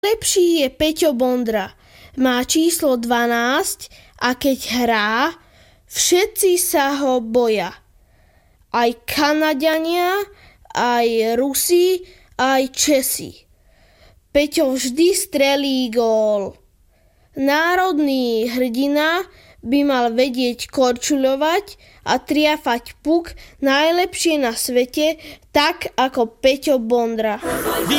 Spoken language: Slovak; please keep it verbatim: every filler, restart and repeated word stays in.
Lepší je Peťo Bondra. Má číslo dvanásť a keď hrá, všetci sa ho boja. Aj Kanaďania, aj Rusi, aj Česi. Peťo vždy strelí gól. Národný hrdina by mal vedieť korčuľovať a triafať puk najlepšie na svete, tak ako Peťo Bondra.